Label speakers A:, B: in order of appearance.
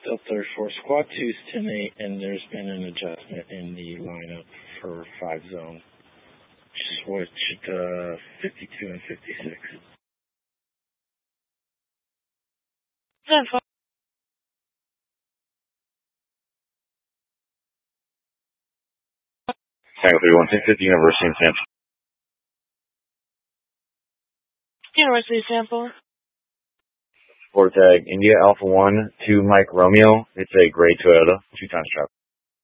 A: Delta 34, Squad 2's 10-8, and there's been an adjustment in the lineup for 5 zone. Switched 52 and 56.
B: Tango 31, 1050, University in San
C: University Sample.
B: Port tag, India Alpha 1, 2 Mike Romeo. It's a gray Toyota, 2 times traffic.